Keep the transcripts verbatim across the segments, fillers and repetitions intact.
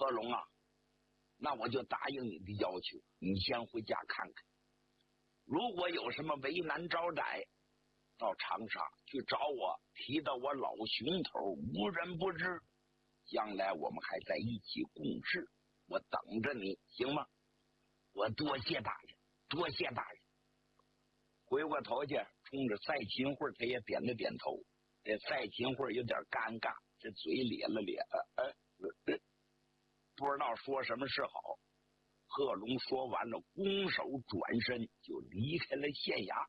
贺龙啊，那我就答应你的要求，你先回家看看，如果有什么为难招窄，到长沙去找我，提到我老熊头，无人不知，将来我们还在一起共事，我等着你，行吗？我多谢大人，多谢大人。回过头去冲着赛秦桧他也点了点头，这赛秦桧有点尴尬，这嘴咧了咧，呃呃呃不知道说什么是好。贺龙说完了，拱手转身就离开了县衙。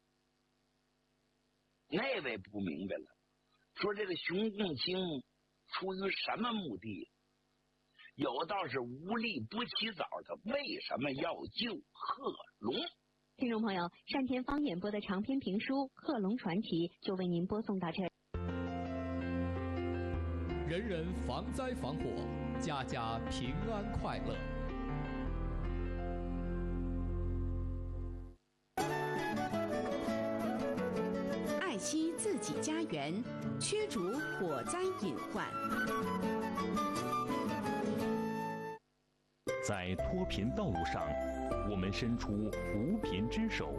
那位不明白了，说这个熊共清出于什么目的？有道是无利不起早，他为什么要救贺龙？ 听众朋友，单田芳演播的长篇评书《贺龙传奇》就为您播送到这里。 人人防灾防火，家家平安快乐。 爱惜自己家园，驱逐火灾隐患。 在脱贫道路上，我们伸出扶贫之手；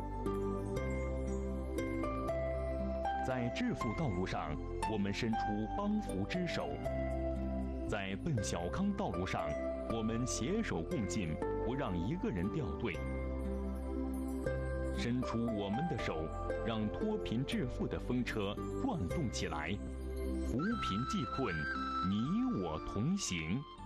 在致富道路上，我们伸出帮扶之手；在奔小康道路上，我们携手共进，不让一个人掉队。伸出我们的手，让脱贫致富的风车转动起来，扶贫济困，你我同行。